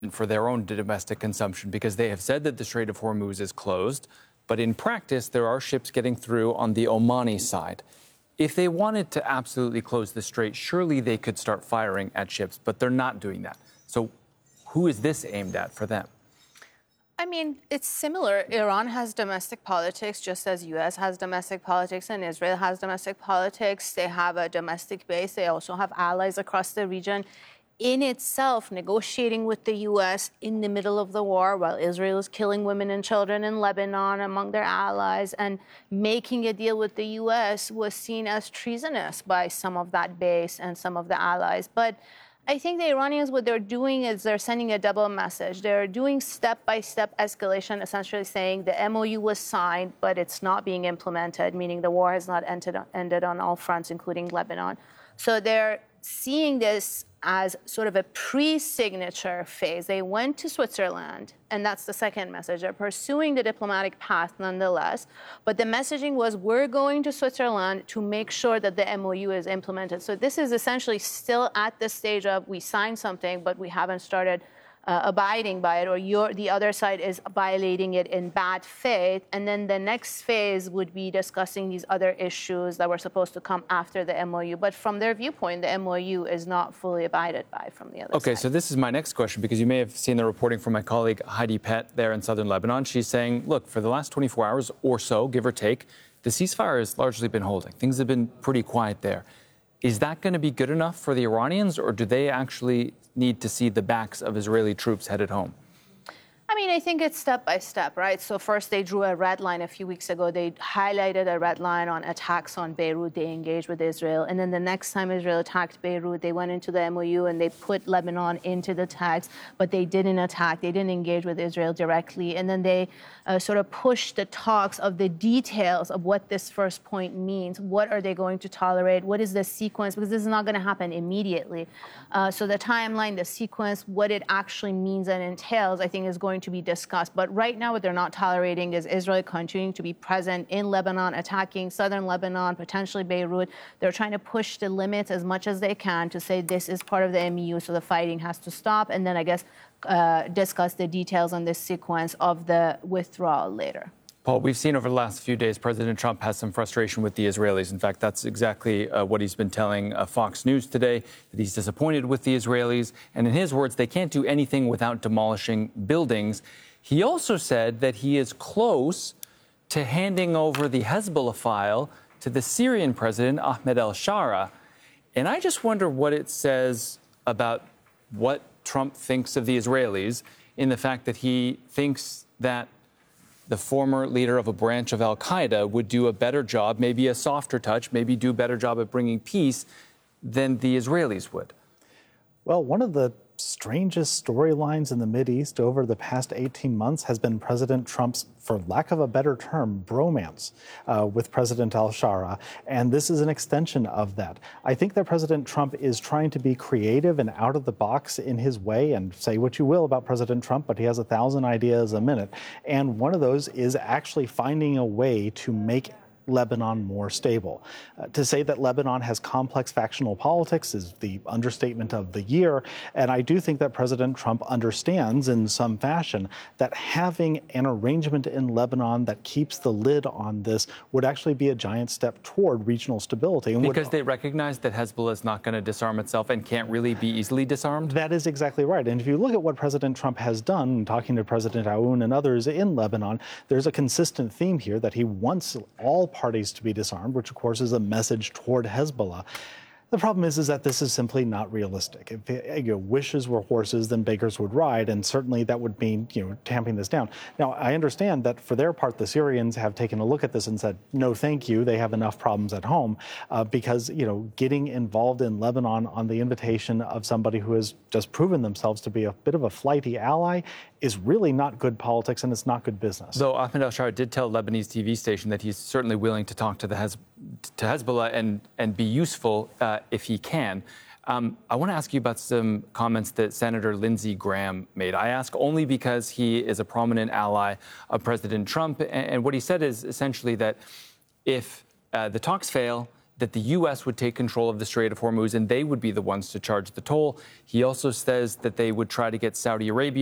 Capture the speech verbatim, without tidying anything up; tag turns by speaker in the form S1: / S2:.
S1: for their own domestic consumption, because they have said that the Strait of Hormuz is closed, but in practice, there are ships getting through on the Omani side. If they wanted to absolutely close the strait, surely they could start firing at ships, but they're not doing that. So who is this aimed at for them?
S2: I mean, it's similar. Iran has domestic politics, just as U S has domestic politics and Israel has domestic politics. They have a domestic base. They also have allies across the region. In itself, negotiating with the U S in the middle of the war while Israel is killing women and children in Lebanon among their allies and making a deal with the U S was seen as treasonous by some of that base and some of the allies. But I think the Iranians, what they're doing is they're sending a double message. They're doing step-by-step escalation, essentially saying the M O U was signed, but it's not being implemented, meaning the war has not ended, ended on all fronts, including Lebanon. So they're seeing this as sort of a pre-signature phase. They went to Switzerland, and that's the second message. They're pursuing the diplomatic path nonetheless, but the messaging was, we're going to Switzerland to make sure that the M O U is implemented. So this is essentially still at the stage of, we signed something, but we haven't started Uh, abiding by it, or your, the other side is violating it in bad faith. And then the next phase would be discussing these other issues that were supposed to come after the M O U. But from their viewpoint, the M O U is not fully abided by from the other
S1: okay,
S2: side.
S1: So this is my next question, because you may have seen the reporting from my colleague Heidi Pett there in southern Lebanon. She's saying, look, for the last twenty-four hours or so, give or take, the ceasefire has largely been holding. Things have been pretty quiet there. Is that going to be good enough for the Iranians, or do they actually need to see the backs of Israeli troops headed home?
S2: I mean, I think it's step by step, right? So first they drew a red line a few weeks ago. They highlighted a red line on attacks on Beirut. They engaged with Israel. And then the next time Israel attacked Beirut, they went into the M O U and they put Lebanon into the tags, but they didn't attack. They didn't engage with Israel directly. And then they uh, sort of pushed the talks of the details of what this first point means. What are they going to tolerate? What is the sequence? Because this is not going to happen immediately. Uh, so the timeline, the sequence, what it actually means and entails, I think is going to be discussed. But right now, what they're not tolerating is Israel continuing to be present in Lebanon, attacking southern Lebanon, potentially Beirut. They're trying to push the limits as much as they can to say this is part of the M E U, so the fighting has to stop. And then I guess uh, discuss the details on this sequence of the withdrawal later.
S1: Paul, we've seen over the last few days President Trump has some frustration with the Israelis. In fact, that's exactly uh, what he's been telling uh, Fox News today, that he's disappointed with the Israelis. And in his words, they can't do anything without demolishing buildings. He also said that he is close to handing over the Hezbollah file to the Syrian president, Ahmed al-Shara. And I just wonder what it says about what Trump thinks of the Israelis, in the fact that he thinks that the former leader of a branch of al-Qaeda would do a better job, maybe a softer touch, maybe do a better job at bringing peace than the Israelis would.
S3: Well, one of the strangest storylines in the Mideast over the past eighteen months has been President Trump's, for lack of a better term, bromance uh, with President al-Shara. And this is an extension of that. I think that President Trump is trying to be creative and out of the box in his way, and say what you will about President Trump, but he has a thousand ideas a minute. And one of those is actually finding a way to make Lebanon more stable. Uh, to say that Lebanon has complex factional politics is the understatement of the year. And I do think that President Trump understands in some fashion that having an arrangement in Lebanon that keeps the lid on this would actually be a giant step toward regional stability. And
S1: because
S3: would,
S1: they recognize that Hezbollah is not going to disarm itself and can't really be easily disarmed?
S3: That is exactly right. And if you look at what President Trump has done, talking to President Aoun and others in Lebanon, there's a consistent theme here that he wants all parties to be disarmed, which of course is a message toward Hezbollah. The problem is, is that this is simply not realistic. If you know, wishes were horses, then beggars would ride, and certainly that would mean, you know, tamping this down. Now, I understand that for their part, the Syrians have taken a look at this and said, no, thank you. They have enough problems at home, uh, because, you know, getting involved in Lebanon on the invitation of somebody who has just proven themselves to be a bit of a flighty ally is really not good politics, and it's not good business.
S1: Though Ahmed al-Shara did tell a Lebanese T V station that he's certainly willing to talk to the Hez- to Hezbollah and, and be useful uh, if he can. Um, I want to ask you about some comments that Senator Lindsey Graham made. I ask only because he is a prominent ally of President Trump, and, and what he said is essentially that if uh, the talks fail, that the U S would take control of the Strait of Hormuz and they would be the ones to charge the toll. He also says that they would try to get Saudi Arabia